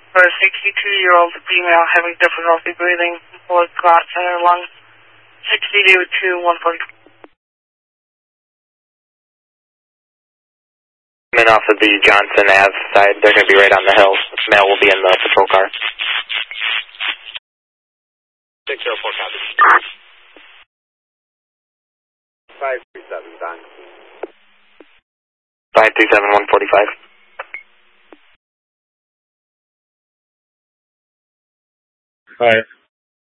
For a 62-year-old female having difficulty breathing, blood clots in her lung, 62 to 140. Men off of the Johnson Ave side, they're going to be right on the hill. Male will be in the patrol car. 604 copy. 537, Don. 537, 145. Alright.